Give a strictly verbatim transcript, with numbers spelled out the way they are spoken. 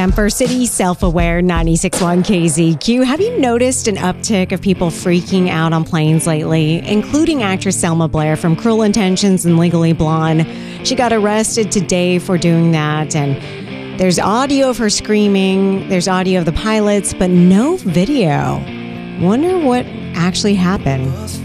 Amber City, self-aware, ninety-six point one K Z Q. Have you noticed an uptick of people freaking out on planes lately, including actress Selma Blair from Cruel Intentions and Legally Blonde? She got arrested today for doing that, and there's audio of her screaming, there's audio of the pilots, but no video. Wonder what actually happened.